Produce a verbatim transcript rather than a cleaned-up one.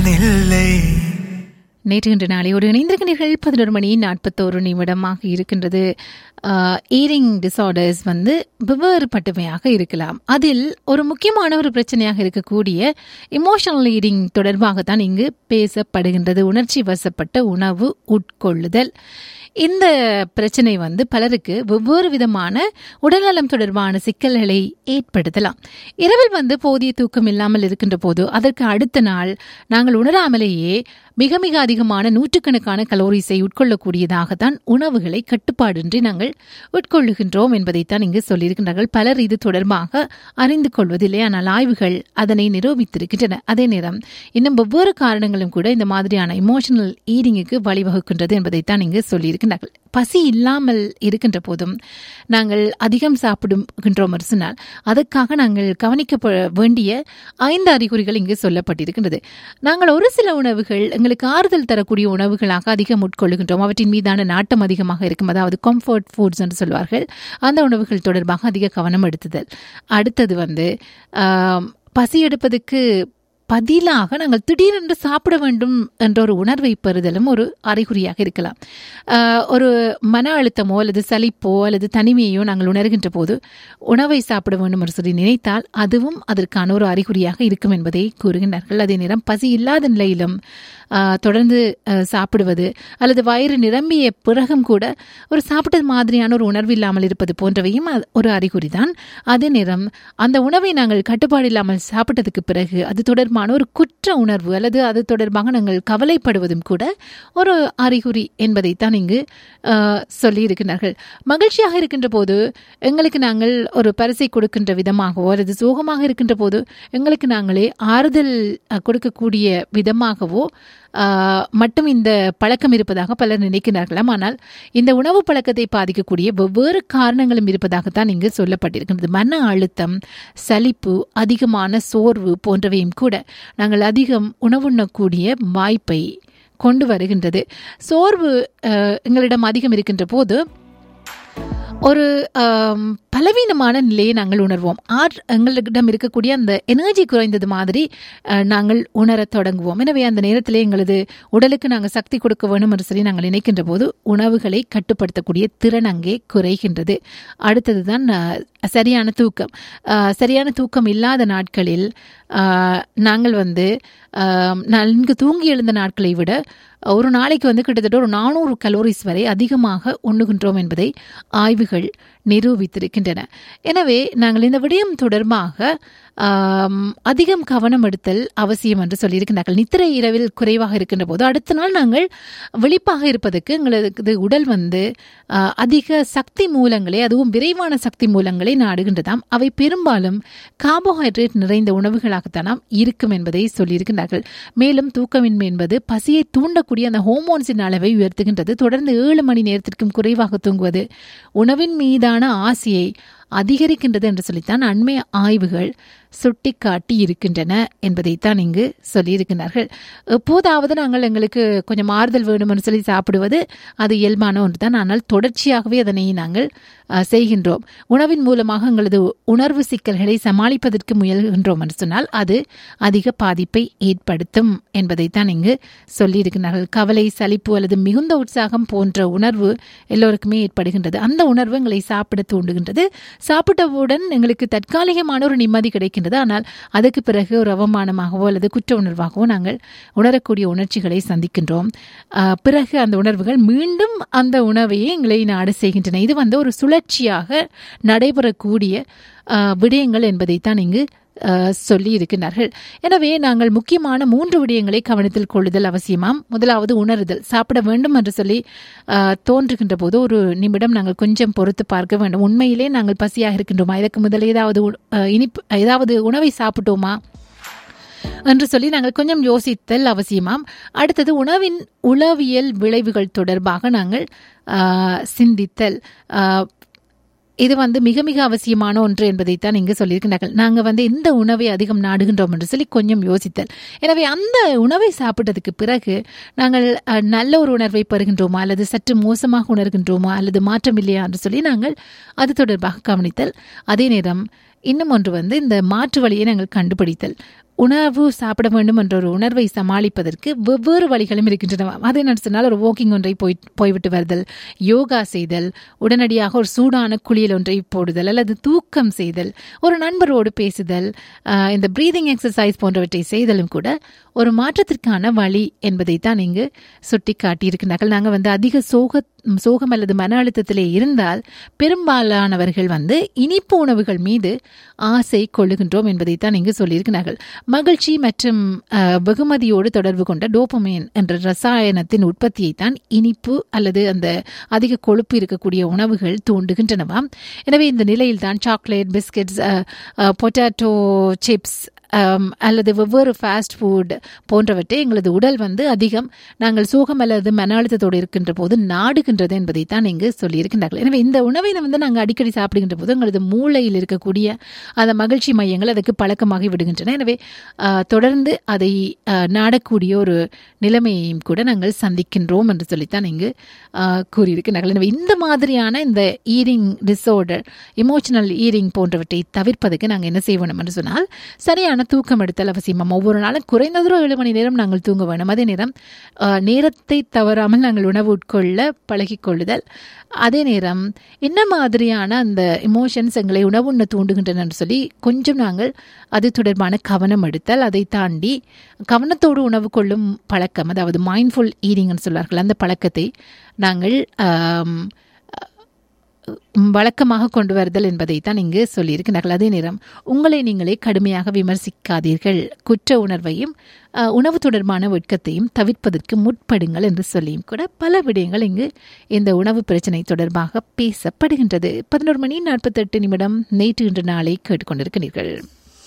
இல்லை. நேற்று இன்று நாளையோடு இணைந்திருக்கிறீர்கள். பதினொரு மணி நாற்பத்தோரு நிமிடமாக இருக்கின்றது. ஈரிங் டிசார்டர்ஸ் வந்து வெவ்வேறுபட்டவையாக இருக்கலாம். அதில் ஒரு முக்கியமான ஒரு பிரச்சனையாக இருக்கக்கூடிய இமோஷனல் ஈரிங் தொடர்பாகத்தான் இங்கு பேசப்படுகின்றது. உணர்ச்சி வசப்பட்ட உணவு உட்கொள்ளுதல். இந்த பிரச்சனை வந்து பலருக்கு வெவ்வேறு விதமான உடல்நலம் தொடர்பான சிக்கல்களை ஏற்படுத்தலாம். இரவில் வந்து போதிய தூக்கம் இல்லாமல் இருக்கின்ற போது அதற்கு அடுத்த நாள் நாங்கள் உணராமலேயே மிக மிக அதிகமான நூற்றுக்கணக்கான கலோரிஸை உட்கொள்ளக்கூடியதாகத்தான் உணவுகளை கட்டுப்பாடின்றி நாங்கள் உட்கொள்ளுகின்றோம் என்பதைத்தான் இங்கு சொல்லியிருக்கின்றார்கள். பலர் இது தொடர்பாக அறிந்து கொள்வதில்லை, ஆனால் ஆய்வுகள் அதனை நிரூபித்திருக்கின்றன. அதே நேரம் இன்னும் வெவ்வேறு காரணங்களும் கூட இந்த மாதிரியான இமோஷனல் ஈடிங்குக்கு வழிவகுக்கின்றது என்பதைத்தான் இங்கு சொல்லியிருக்கின்றார்கள். பசி இல்லாமல் இருக்கின்ற போதும் நாங்கள் அதிகம் சாப்பிடுகின்றோம் சொன்னால் அதற்காக நாங்கள் கவனிக்க வேண்டிய ஐந்து அறிகுறிகள் இங்கு சொல்லப்பட்டிருக்கின்றது. நாங்கள் ஒரு சில உணவுகள் எங்களுக்கு ஆறுதல் தரக்கூடிய உணவுகளாக அதிகம் உட்கொள்ளுகின்றோம். அவற்றின் மீதான நாட்டம் அதிகமாக இருக்கும். அதாவது கம்ஃபர்ட் ஃபுட்ஸ் என்று சொல்வார்கள். அந்த உணவுகள் தொடர்பாக அதிக கவனம் எடுத்துதல். அடுத்தது வந்து பசி எடுப்பதற்கு பதிலாக நாங்கள் திடீரென்று சாப்பிட வேண்டும் என்ற ஒரு உணர்வை பெறுதலும் ஒரு அறிகுறியாக இருக்கலாம். ஒரு மன அழுத்தமோ அல்லது சலிப்போ அல்லது தனிமையோ நாங்கள் உணர்கின்ற போது உணவை சாப்பிட வேண்டும் என்று சொல்லி நினைத்தால் அதுவும் அதற்கான ஒரு அறிகுறியாக இருக்கும் என்பதை கூறுகின்றார்கள். அதே நேரம் பசி இல்லாத நிலையிலும் தொடர்ந்து சாப்பிடுவது அல்லது வயிறு நிரம்பிய பிறகும் கூட ஒரு சாப்பிட்டது மாதிரியான ஒரு உணர்வு இல்லாமல் இருப்பது போன்றவையும் ஒரு அறிகுறி தான். அதே நேரம் அந்த உணவை நாங்கள் கட்டுப்பாடு இல்லாமல் சாப்பிட்டதுக்கு பிறகு அது தொடர்பான ஒரு குற்ற உணர்வு அல்லது அது தொடர்பாக நாங்கள் கவலைப்படுவதும் கூட ஒரு அறிகுறி என்பதைத்தான் இங்கு சொல்லி இருக்கின்றார்கள். மகிழ்ச்சியாக இருக்கின்ற போது எங்களுக்கு நாங்கள் ஒரு பரிசை கொடுக்கின்ற விதமாகவோ அல்லது சோகமாக இருக்கின்ற போது எங்களுக்கு நாங்களே ஆறுதல் கொடுக்கக்கூடிய விதமாகவோ மட்டும் இந்த பழக்கம் இருப்பதாக பலர் நினைக்கிறார்களாம். ஆனால் இந்த உணவு பழக்கத்தை பாதிக்கக்கூடிய வெவ்வேறு காரணங்களும் இருப்பதாகத்தான் இங்கு சொல்லப்பட்டிருக்கின்றது. மன அழுத்தம், சலிப்பு, அதிகமான சோர்வு போன்றவையும் கூட நாங்கள் அதிகம் உணவுண்ணக்கூடிய வாய்ப்பை கொண்டு வருகின்றது. சோர்வு எங்களிடம் அதிகம் இருக்கின்ற போது ஒரு பலவீனமான நிலையை நாங்கள் உணர்வோம். ஆர் எங்களிடம் இருக்கக்கூடிய அந்த எனர்ஜி குறைந்தது மாதிரி நாங்கள் உணரத் தொடங்குவோம். எனவே அந்த நேரத்திலே எங்களது உடலுக்கு நாங்கள் சக்தி கொடுக்க வேண்டும் என்று சொல்லி நாங்கள் நினைக்கின்ற போது உணவுகளை கட்டுப்படுத்தக்கூடிய திறன் அங்கே குறைகின்றது. அடுத்ததுதான் சரியான தூக்கம். சரியான தூக்கம் இல்லாத நாட்களில் நாங்கள் வந்து நன்கு தூங்கி எழுந்த நாட்களை விட ஒரு நாளைக்கு வந்து கிட்டத்தட்ட ஒரு நானூறு கலோரிஸ் வரை அதிகமாக உண்ணுகின்றோம் என்பதை ஆய்வுகள் நிரூபித்திருக்கின்றன. எனவே நாங்கள் இந்த விடயம் தொடர்பாக அதிகம் கவனம் எடுத்தல் அவசியம் என்று சொல்லியிருக்கிறார்கள். நித்திரை இரவில் குறைவாக இருக்கின்ற போது அடுத்த நாள் நாங்கள் விழிப்பாக இருப்பதற்கு எங்களது உடல் வந்து அதிக சக்தி மூலங்களை, அதுவும் விரைவான சக்தி மூலங்களை நாடுகின்றதாம். அவை பெரும்பாலும் கார்போஹைட்ரேட் நிறைந்த உணவுகளாகத்தான் இருக்கும் என்பதை சொல்லியிருக்கிறார்கள். மேலும் தூக்கமின்மை என்பது பசியை தூண்டக்கூடிய அந்த ஹோமோன்ஸின் அளவை உயர்த்துகின்றது. தொடர்ந்து ஏழு மணி நேரத்திற்கும் குறைவாக தூங்குவது உணவின் மீதான ஆசையை அதிகரிக்கின்றது என்று சொல்லித்தான் அண்மை ஆய்வுகள் சுட்டிக்காட்டி இருக்கின்றன என்பதைத்தான் இங்கு சொல்லியிருக்கிறார்கள். எப்போதாவது நாங்கள் எங்களுக்கு கொஞ்சம் ஆறுதல் வேணும்னு சொல்லி சாப்பிடுவது அது இயல்பான ஒன்று தான். ஆனால் தொடர்ச்சியாகவே அதனை நாங்கள் செய்கின்றோம். உணவின் மூலமாக எங்களது உணர்வு சிக்கல்களை சமாளிப்பதற்கு முயல்கின்றோம் என்று சொன்னால் அது அதிக பாதிப்பை ஏற்படுத்தும் என்பதைத்தான் இங்கு சொல்லியிருக்கிறார்கள். கவலை, சலிப்பு அல்லது மிகுந்த உற்சாகம் போன்ற உணர்வு எல்லோருக்குமே ஏற்படுகின்றது. அந்த உணர்வு எங்களை சாப்பிட தூண்டுகின்றது. சாப்பிட்டவுடன் எங்களுக்கு தற்காலிகமான ஒரு நிம்மதி கிடைக்கின்றது. ஆனால் அதுக்கு பிறகு ஒரு அவமானமாகவோ அல்லது குற்ற உணர்வாகவோ நாங்கள் உணரக்கூடிய உணர்ச்சிகளை சந்திக்கின்றோம். பிறகு அந்த உணர்வுகள் மீண்டும் அந்த உணவையே எங்களை நாடு செய்கின்றன. இது வந்து ஒரு சுழற்சியாக நடைபெறக்கூடிய விடயங்கள் என்பதைத்தான் இங்கு சொல்லி இருக்கிறார்கள். எனவே நாங்கள் முக்கியமான மூன்று விடயங்களை கவனத்தில் கொள்ளுதல் அவசியமாம். முதலாவது உணருதல். சாப்பிட வேண்டும் என்று சொல்லி தோன்றுகின்ற போது ஒரு நிமிடம் நாங்கள் கொஞ்சம் பொறுத்து பார்க்க வேண்டும். உண்மையிலே நாங்கள் பசியாக இருக்கின்றோமா, இதற்கு முதல் ஏதாவது இனிப்பு ஏதாவது உணவை சாப்பிட்டோமா என்று சொல்லி நாங்கள் கொஞ்சம் யோசித்தல் அவசியமாம். அடுத்தது உணவின் உளவியல் விளைவுகள் தொடர்பாக நாங்கள் சிந்தித்தல். இது வந்து மிக மிக அவசியமான ஒன்று என்பதைத்தான் இங்கு சொல்லியிருக்கிறார்கள். நாங்கள் வந்து இந்த உணவை அதிகம் நாடுகின்றோம் என்று சொல்லி கொஞ்சம் யோசித்தல். எனவே அந்த உணவை சாப்பிட்டதுக்கு பிறகு நாங்கள் நல்ல ஒரு உணர்வை பெறுகின்றோமா அல்லது சற்று மோசமாக உணர்கின்றோமா அல்லது மாற்றம் இல்லையா என்று சொல்லி நாங்கள் அது தொடர்பாக கவனித்தல். அதே நேரம் இன்னும் ஒன்று வந்து இந்த மாற்று வழியை நாங்கள் கண்டுபிடித்தல். உணவு சாப்பிட வேண்டும் என்ற ஒரு உணர்வை சமாளிப்பதற்கு வெவ்வேறு வழிகளும் இருக்கின்றன. அதை நான் சொன்னால் ஒரு வாக்கிங் ஒன்றை போய் போய்விட்டு வருதல், யோகா செய்தல், உடனடியாக ஒரு சூடான குளியல் ஒன்றை போடுதல், அல்லது தூக்கம் செய்தல், ஒரு நண்பரோடு பேசுதல், இந்த பிரீதிங் எக்ஸசைஸ் போன்றவற்றை செய்தலும் கூட ஒரு மாற்றத்திற்கான வழி என்பதை தான் இங்கு சுட்டி காட்டியிருக்கிறார்கள். நாங்கள் வந்து அதிக சோக சோகம் அல்லது மன அழுத்தத்திலே இருந்தால் பெரும்பாலானவர்கள் வந்து இனிப்பு உணவுகள் மீது ஆசை கொள்ளுகின்றோம் என்பதைத்தான் இங்கு சொல்லியிருக்கிறார்கள். மகிழ்ச்சி மற்றும் வெகுமதியோடு தொடர்பு கொண்ட டோபமைன் என்ற ரசாயனத்தின் உற்பத்தியை தான் இனிப்பு அல்லது அந்த அதிக கொழுப்பு இருக்கக்கூடிய உணவுகள் தூண்டுகின்றனவாம். எனவே இந்த நிலையில் தான் சாக்லேட், பிஸ்கெட்ஸ், பொட்டேட்டோ சிப்ஸ் அல்லது வெவ்வேறு ஃபாஸ்ட் ஃபுட் போன்றவற்றை எங்களது உடல் வந்து அதிகம் நாங்கள் சோகம் அல்லது மன அழுத்தத்தோடு இருக்கின்ற போது நாடுகின்றது என்பதை தான் இங்கு சொல்லியிருக்கின்றார்கள். எனவே இந்த உணவை வந்து நாங்கள் அடிக்கடி சாப்பிடுகின்ற போது எங்களது மூளையில் இருக்கக்கூடிய அந்த மகிழ்ச்சி மையங்கள் அதுக்கு பழக்கமாகி விடுகின்றன. எனவே தொடர்ந்து அதை நாடக்கூடிய ஒரு நிலைமையையும் கூட நாங்கள் சந்திக்கின்றோம் என்று சொல்லித்தான் இங்கு கூறியிருக்கிறார்கள். எனவே இந்த மாதிரியான இந்த ஈரிங் டிஸார்டர், இமோஷனல் ஈரிங் போன்றவற்றை தவிர்ப்பதற்கு நாங்கள் என்ன செய்வோம் என்று சொன்னால் சரியான தூக்கம் எடுத்தல் அவசியமாம். ஒவ்வொரு நாளும் குறைந்ததோ ஏழு மணி நேரம் நாங்கள் தூங்க வேணும். அதே நேரம் நேரத்தை தவறாமல் நாங்கள் உணவு உட்கொள்ள பழகிக் கொள்ளுதல். அதே நேரம் என்ன மாதிரியான அந்த இமோஷன்ஸ் எங்களை உணவு உண்ண தூண்டுகின்றன என்று சொல்லி கொஞ்சம் நாங்கள் அது தொடர்பான கவனம் எடுத்தல். அதை தாண்டி கவனத்தோடு உணவு கொள்ளும் பழக்கம், அதாவது மைண்ட்ஃபுல் ஈட்டிங்னு சொல்வார்கள், அந்த பழக்கத்தை நாங்கள் வழக்கமாக கொண்டு வருதல் என்பதை தான் இங்கு சொல்லியிருக்கிறார்கள். அதே நேரம் உங்களை நீங்களே கடுமையாக விமர்சிக்காதீர்கள், குற்ற உணர்வையும் உணவு தொடர்பான வெட்கத்தையும் தவிர்ப்பதற்கு முற்படுங்கள் என்று சொல்லியும் கூட பல விடயங்கள் இங்கு இந்த உணவு பிரச்சனை தொடர்பாக பேசப்படுகின்றது. பதினோரு மணி நாற்பத்தெட்டு நிமிடம் நேற்று இன்று நாளை கேட்டுக்கொண்டிருக்கிறீர்கள்.